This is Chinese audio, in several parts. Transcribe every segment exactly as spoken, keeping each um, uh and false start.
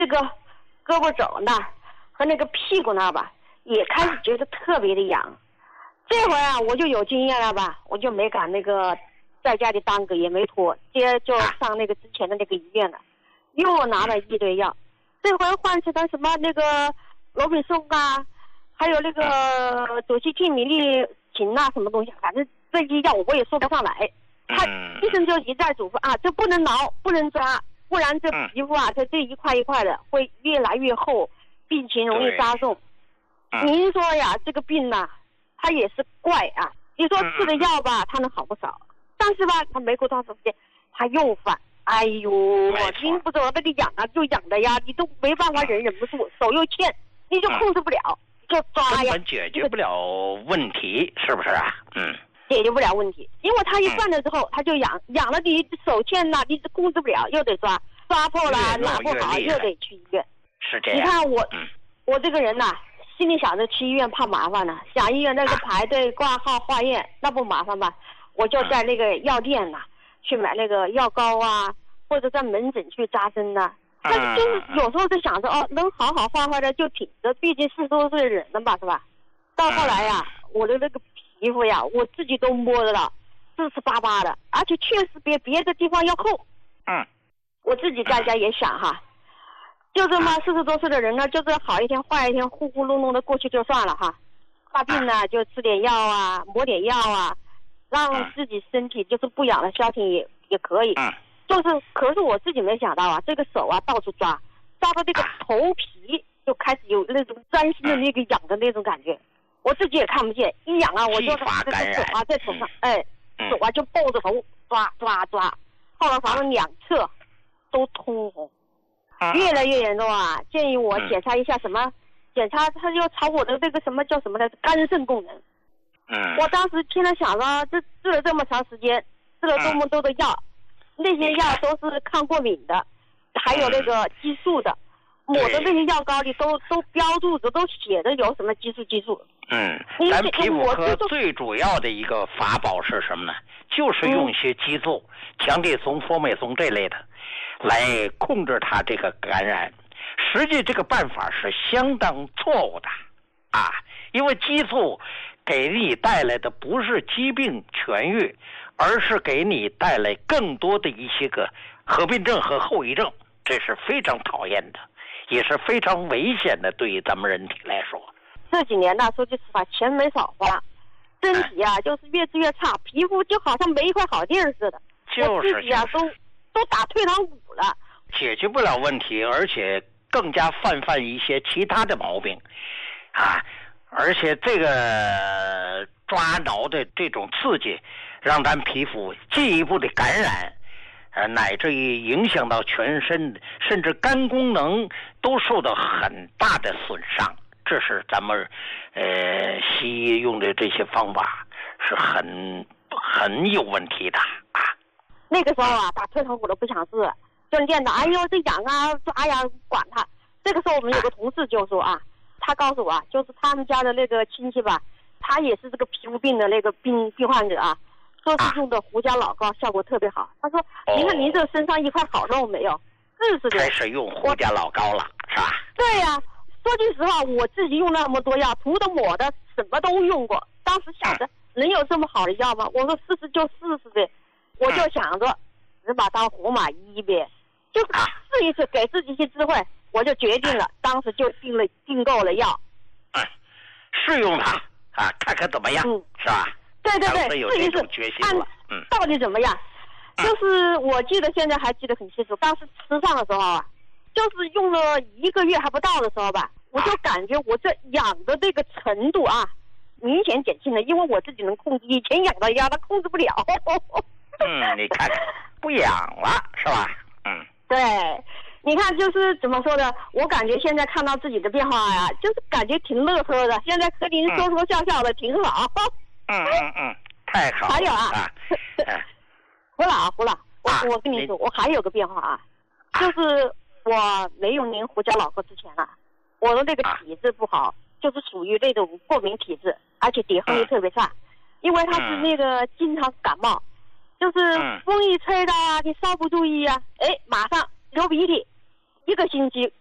这个胳膊肘那儿和那个屁股那儿吧，也开始觉得特别的痒。这回啊，我就有经验了吧，我就没敢那个在家里耽搁，也没拖，直接就上那个之前的那个医院了，又拿了一堆药。这回换成了什么那个罗比松啊，还有那个左西替米利嗪啊，什么东西，反正这些药我也说不上来。他医生就一再嘱咐啊，这不能挠，不能抓，不然这皮肤啊，它这一块一块的会越来越厚，病情容易加重。您说呀，这个病呐、啊，它也是怪啊。你说吃的药吧，它能好不少，但是吧，它没过多长时间，它又犯。哎呦，您不知道那个痒啊，就痒的呀，你都没办法忍，忍不住，手又欠，你就控制不了，就抓呀， 根本解决不了问题，是不是啊？嗯， 解决不了问题，因为它一犯了之后，它就痒，痒了你手欠呐，你控制不了，又得抓，抓破了拿不好，又得去医院。 是这样。 你看我，嗯、我这个人呐、啊，心里想着去医院怕麻烦呢，想医院那个排队挂号化验，那不麻烦吧？我就在那个药店呐、啊。去买那个药膏啊，或者在门诊去扎针呐、啊。但是就是有时候就想着哦，能好好坏坏的就挺着，毕竟四十多岁的人了吧，是吧？到后来呀，我的那个皮肤呀，我自己都摸得到，湿湿巴巴的，而且确实比别的地方要厚。 嗯， 我自己在家也想哈，就这么四十多岁的人呢，就是好一天坏一天，糊糊弄弄的过去就算了哈。发病呢就吃点药啊，抹点药啊。让自己身体就是不痒的消停也也可以， 嗯， 就是可是我自己没想到啊，这个手啊到处抓，抓到这个头皮就开始有那种钻心的那个痒的那种感觉，我自己也看不见，一痒啊我就拿这个手啊在头上，哎，手啊就抱着头抓抓抓，后来反正两侧都通红，越来越严重啊，建议我检查一下什么，检查他要查我的这个什么叫什么呢？肝肾功能。 嗯， 我当时听了想了，这治了这么长时间，吃了这么多的药，嗯、那些药都是抗过敏的，还有那个激素的，抹的那些药膏里都都标注着，都写着有什么激素激素。 嗯，咱皮肤科最主要的一个法宝是什么呢？就是用一些激素，嗯、强地松、佛美松这类的，来控制它这个感染。实际这个办法是相当错误的啊，因为激素给你带来的不是疾病痊愈，而是给你带来更多的一些个合并症和后遗症，这是非常讨厌的，也是非常危险的，对于咱们人体来说。 这几年呢，说句实话，钱没少花，身体啊就是越治越差，皮肤就好像没一块好地儿似的。 就是我自己啊，都都打退堂鼓了。 解决不了问题，而且更加泛泛一些其他的毛病，啊。而且这个抓挠的这种刺激，让咱皮肤进一步的感染，呃，乃至于影响到全身，甚至肝功能都受到很大的损伤。这是咱们呃西医用的这些方法是很很有问题的啊。 那个时候啊，打退堂鼓都不想治，就练的，哎呦这痒啊抓呀，管他。这个时候我们有个同事就说啊。他告诉我啊，就是他们家的那个亲戚吧，他也是这个皮肤病的那个病病患者啊，说是用的胡椒老膏效果特别好。他说：“您看您这身上一块好肉没有？”是是的。 开始用胡椒老膏了，是吧？ 对呀、啊，说句实话，我自己用那么多药，涂的抹的什么都用过。当时想着能有这么好的药吗？我说试试就试试呗，我就想着只把当活马医呗，就是试一试，给自己一些智慧。我就决定了，当时就订了订购了药， 嗯，试用它啊，看看怎么样，嗯，是吧？ 对对对，试一试，看嗯到底怎么样。嗯、就是我记得现在还记得很清楚，当时吃上的时候啊，就是用了一个月还不到的时候吧，我就感觉我这痒的这个程度啊，明显减轻了，因为我自己能控制，以前痒的呀，它控制不了。 嗯，你看不痒了是吧？嗯， 对。你看，就是怎么说的？我感觉现在看到自己的变化呀，就是感觉挺乐呵的。现在和您说说笑笑的，挺好。 嗯嗯嗯，太好了。 还有啊， 啊胡老胡老，我我跟你说，我还有个变化啊，就是我没用您胡椒老膏之前啊，我的那个体质不好，就是属于那种过敏体质，而且抵抗力特别差，因为他是那个经常感冒，就是风一吹到啊，你稍不注意啊，哎，马上流鼻涕。一个星期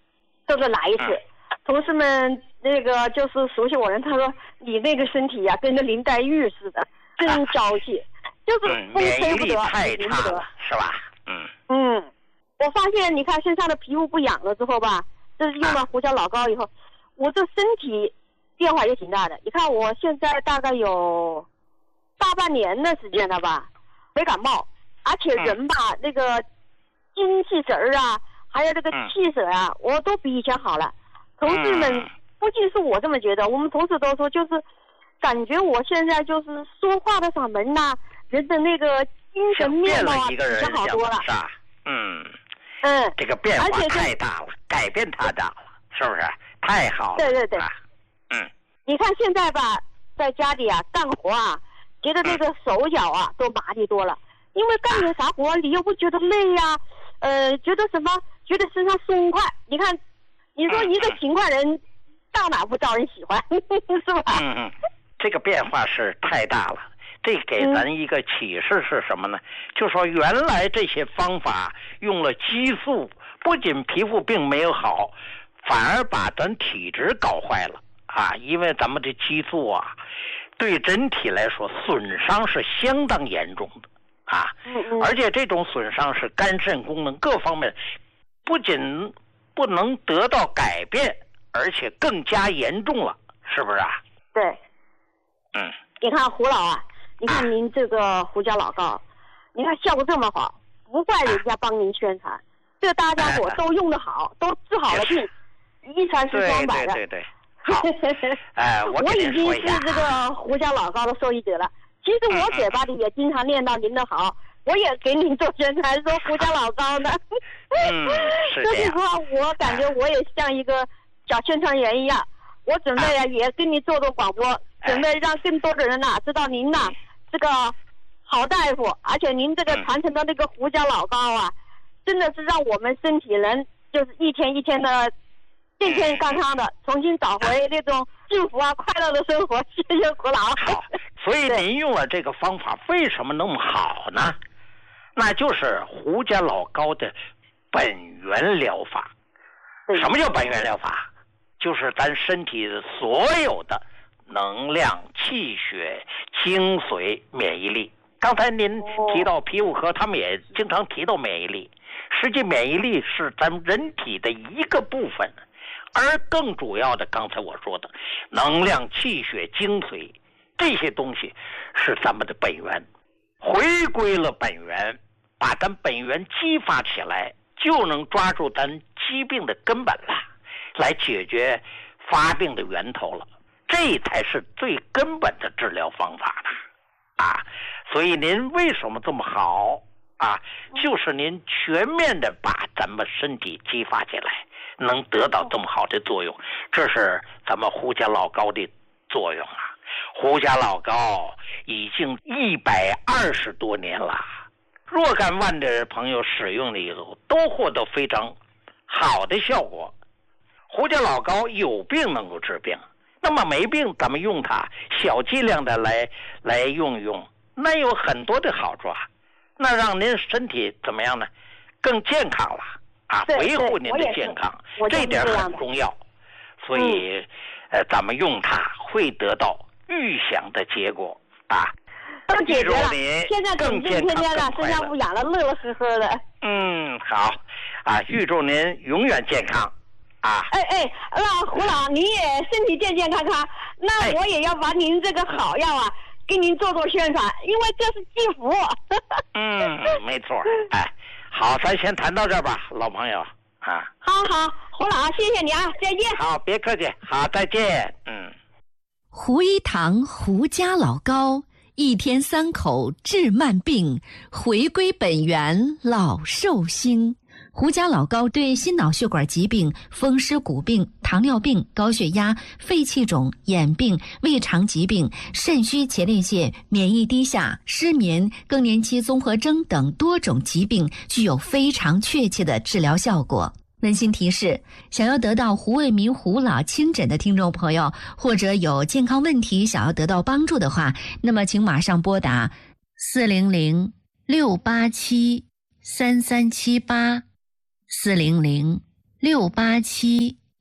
都是来一次。嗯、同事们那个就是熟悉我人，他说你那个身体呀、啊，跟着林黛玉似的，真娇气，啊、就是风吹不得， 太淋不得， 是吧？嗯嗯，我发现你看身上的皮肤不痒了之后吧，这是用了胡椒老膏以后，啊、我这身体变化也挺大的。你看我现在大概有大半年的时间了吧，没感冒，而且人吧、嗯、那个精气神儿啊，还有这个气色啊，嗯、我都比以前好了。同事们、嗯、不仅是我这么觉得，我们同事都说，就是感觉我现在就是说话的嗓门呐、啊，人的那个精神面貌啊，比较好多了。 是吧？嗯嗯， 这个变化太大了，改变太大了，是不是？太好了。 对对对。 啊、嗯。 你看现在吧，在家里啊干活啊，觉得这个手脚啊、嗯、都麻利多了，因为干点啥活你又不觉得累呀、啊，呃，觉得什么？觉得身上松快。你看，你说一个勤快人，嗯、到哪不招人喜欢，是吧？ 嗯嗯，这个变化是太大了。这给咱一个启示是什么呢？嗯、就说原来这些方法用了激素，不仅皮肤病没有好，反而把咱体质搞坏了啊！因为咱们这激素啊，对人体来说损伤是相当严重的啊， 嗯嗯而且这种损伤是肝肾功能各方面不仅不能得到改变，而且更加严重了，是不是啊？ 对， 嗯， 你看胡老啊。你看您这个胡椒老膏，你看效果这么好，不怪人家帮您宣传，这大家伙都用得好，都治好了病，一传十双百的。 对对对对，好，哎，我我已经是这个胡椒老膏的受益者了。其实我嘴巴里也经常念叨您的好，我也给您做宣传，说胡椒老膏呢。 嗯，是这样。说实话，我感觉我也像一个小宣传员一样，我准备啊也跟你做做广播，准备让更多的人呐、啊、知道您呐。这个好大夫，而且您这个传承的那个胡椒老膏啊，嗯、真的是让我们身体人就是一天一天的健健康康的，重新找回那种幸福啊、快乐的生活。谢谢胡老。 好，所以您用了这个方法为什么那么好呢？那就是胡椒老膏的本源疗法。什么叫本源疗法？就是咱身体的所有的能量、气血、精髓、免疫力。刚才您提到皮肤科，他们也经常提到免疫力。实际免疫力是咱们人体的一个部分，而更主要的，刚才我说的能量、气血、精髓这些东西是咱们的本源。回归了本源，把咱本源激发起来，就能抓住咱疾病的根本了，来解决发病的源头了。这才是最根本的治疗方法呢，啊，所以您为什么这么好啊？就是您全面的把咱们身体激发起来，能得到这么好的作用，这是咱们胡椒老膏的作用啊。胡椒老膏已经一百二十多年了，若干万的朋友使用了以后，都获得非常好的效果。胡椒老膏有病能够治病。那么没病咱们用它小剂量的来来用用，那有很多的好处啊，那让您身体怎么样呢？更健康了啊，维护您的健康，这点很重要。所以、嗯、呃咱们用它会得到预想的结果啊， 都解决了。现在整天天天的身上不痒了，乐乐呵呵的。 嗯，好啊，预祝您永远健康。啊， 哎哎，那胡老您也身体健健康康，那我也要把您这个好药啊，给您做做宣传，因为这是积福。 嗯，没错。哎，好，咱先谈到这儿吧，老朋友啊。 好好，胡老，谢谢你啊，再见。 好，别客气，好，再见。嗯。 胡一堂胡家老膏，一天三口治慢病，回归本源老寿星。胡家老膏对心脑血管疾病、风湿骨病、糖尿病、高血压、肺气肿、眼病、胃肠疾病、肾虚前列腺、免疫低下、失眠、更年期综合征等多种疾病具有非常确切的治疗效果。温馨提示，想要得到胡卫民胡老亲诊的听众朋友，或者有健康问题想要得到帮助的话，那么请马上拨打四零零六八七三三七八四零零六八七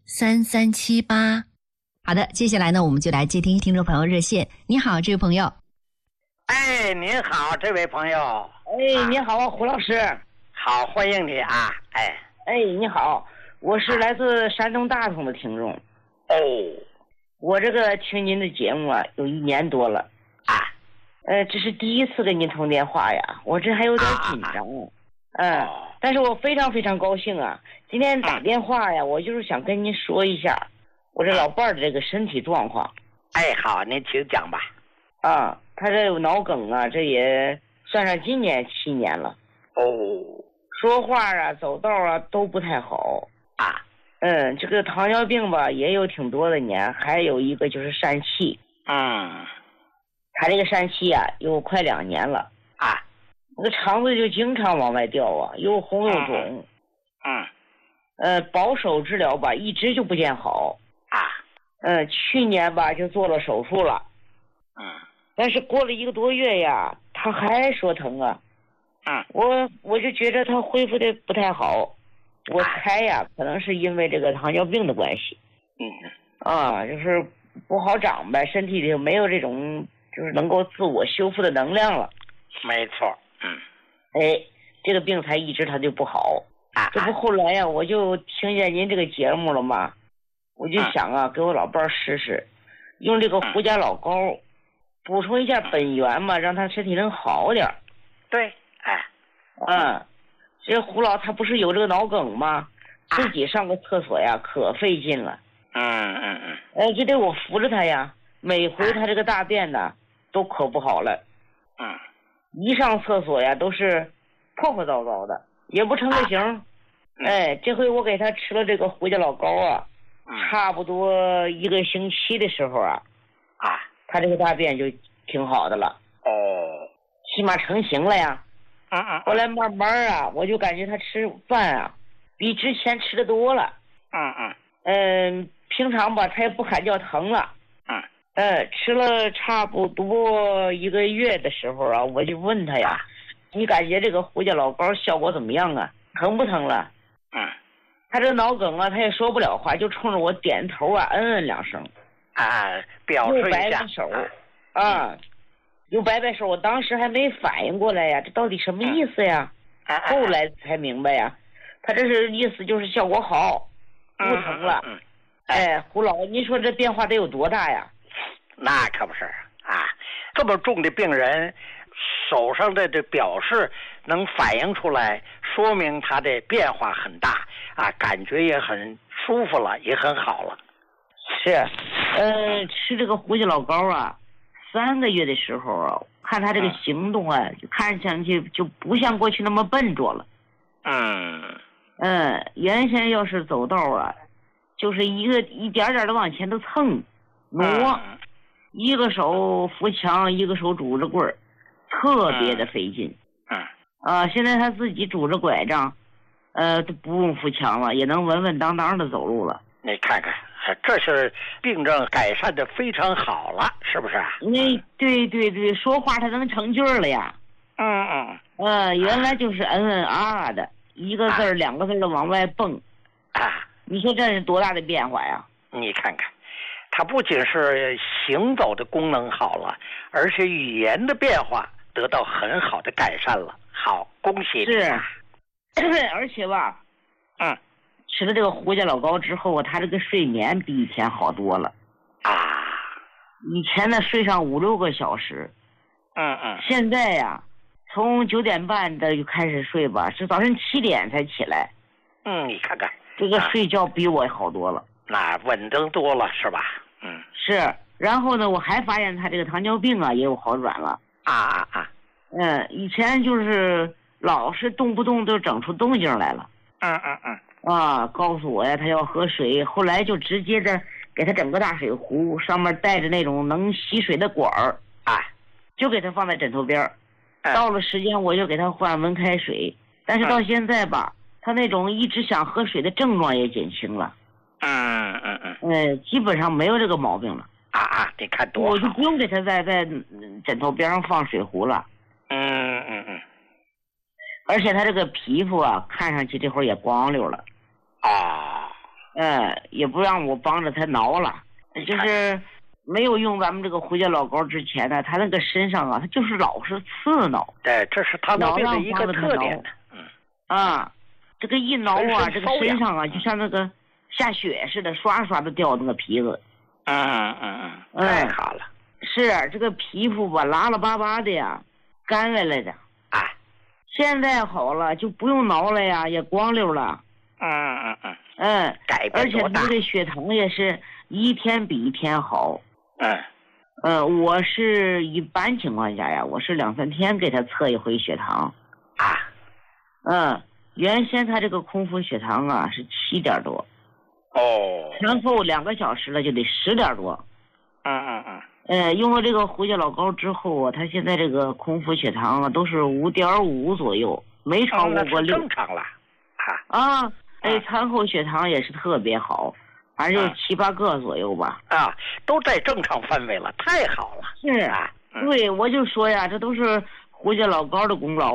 三三七八。好的，接下来呢，我们就来接听听众朋友热线。你好，这位朋友。 哎，您好，这位朋友。 哎，你好，胡老师。 好，欢迎你啊！哎， 哎，你好，我是来自山东大同的听众。 哦， 我这个听您的节目啊，有一年多了啊。 呃，这是第一次跟您通电话呀，我这还有点紧张。啊、嗯、哦，但是我非常非常高兴啊！今天打电话呀，我就是想跟您说一下我这老伴儿的这个身体状况。 哎，好，您请讲吧。 啊，他这有脑梗啊，这也算上今年七年了。 哦， 说话啊，走道啊都不太好啊。 嗯，这个糖尿病吧也有挺多的年，还有一个就是疝气。 嗯， 他这个疝气啊有快两年了啊， 那个肠子就经常往外掉啊，又红又肿。 嗯， 呃，保守治疗吧一直就不见好啊。 嗯，去年吧就做了手术了。 嗯， 但是过了一个多月呀，他还说疼啊。 嗯， 我我就觉得他恢复的不太好，我猜呀，可能是因为这个糖尿病的关系。 嗯， 啊，就是不好长呗，身体里没有这种就是能够自我修复的能量了。 没错。嗯， 哎，这个病才一直他就不好。 啊， 这不后来呀，我就听见您这个节目了嘛，我就想啊，给我老伴儿试试，用这个胡家老膏补充一下本源嘛，让他身体能好点。 对。哎， 嗯，这胡老他不是有这个脑梗吗？自己上个厕所呀，可费劲了。 嗯嗯嗯。 哎，就得我扶着他呀，每回他这个大便呢，都可不好了。 嗯。 一上厕所呀，都是破破糟糟的，也不成个形。啊、哎，这回我给他吃了这个胡家老膏啊， 嗯、 差不多一个星期的时候啊， 啊， 他这个大便就挺好的了。 哦。 起码成型了呀。 嗯嗯。 后来慢慢啊，我就感觉他吃饭啊，比之前吃的多了。 嗯嗯。 嗯，平常吧，他也不喊叫疼了。 嗯。 呃，吃了差不多一个月的时候啊，我就问他呀，你感觉这个胡家老膏效果怎么样啊？疼不疼了？ 嗯。 他这脑梗啊，他也说不了话，就冲着我点头啊，嗯嗯两声。 啊，表示一下。 又摆摆手。啊。嗯，又摆摆手，我当时还没反应过来呀，这到底什么意思呀？ 嗯、 后来才明白呀，他这是意思就是效果好，不疼了。 嗯嗯嗯、 哎，胡老，您说这变化得有多大呀？ 那可不是啊，这么重的病人，手上的这表示能反映出来，说明他的变化很大啊，感觉也很舒服了，也很好了。 是，呃，吃这个胡家老膏啊。三个月的时候啊，看他这个行动啊，就看上去就不像过去那么笨拙了。 嗯嗯，原先要是走道啊，就是一个一点点的往前头蹭挪、嗯，一个手扶墙，一个手拄着棍儿，特别的费劲。 嗯啊，现在他自己拄着拐杖，呃，都不用扶墙了，也能稳稳当当的走路了。 你看看。这是病症改善的非常好了，是不是？ 那对对对，说话他能成句了呀。 嗯嗯。 呃，原来就是嗯嗯啊的，一个字儿、啊、两个字的往外蹦。 啊， 你说这是多大的变化呀？ 你看看，他不仅是行走的功能好了，而且语言的变化得到很好的改善了。好，恭喜你。 是，而且吧， 嗯。 吃了这个胡家老膏之后，他这个睡眠比以前好多了啊！ 以前呢睡上五六个小时， 嗯嗯， 现在呀，从九点半的就开始睡吧，是早晨七点才起来。 嗯，你看看， 这个睡觉比我好多了， 那稳当多了是吧？嗯， 是。然后呢，我还发现他这个糖尿病啊也有好转了。 啊啊啊！ 嗯，以前就是老是动不动就整出动静来了。 嗯嗯嗯。 啊，告诉我呀，他要喝水，后来就直接的给他整个大水壶，上面带着那种能吸水的管儿， 啊， 就给他放在枕头边儿。 嗯、 到了时间我就给他换温开水，但是到现在吧，嗯、他那种一直想喝水的症状也减轻了。 嗯嗯嗯。 呃，基本上没有这个毛病了。 啊啊，你看多好。 我就不用给他在在枕头边上放水壶了。 嗯嗯嗯。而且他这个皮肤啊，看上去这会儿也光溜了。 啊， 呃，也不让我帮着他挠了，就是没有用咱们这个胡椒老膏之前呢，他那个身上啊，他就是老是刺挠。 对，这是糖尿病的一个特点。 嗯。啊，这个一挠啊，这个身上啊，就像那个下雪似的，刷刷的掉那个皮子。 嗯嗯嗯嗯，太好了。 是这个皮肤吧，拉拉巴巴的呀，干来了的。 啊。 现在好了，就不用挠了呀，也光溜了。 嗯嗯嗯。 嗯， 改变多大？ 而且这个血糖也是一天比一天好。 嗯。 呃，我是一般情况下呀，我是两三天给他测一回血糖。 啊。 嗯，原先他这个空腹血糖啊是七点多。 哦。 前后两个小时了就得十点多。 嗯嗯嗯。 呃，用了这个胡椒老膏之后啊，他现在这个空腹血糖啊都是五点五左右，没超过过六。 哦、正常了。 啊。啊，哎，餐后血糖也是特别好，反正就七八个左右吧。 啊，都在正常范围了，太好了。 是啊，对，我就说呀，这都是胡椒老膏的功劳。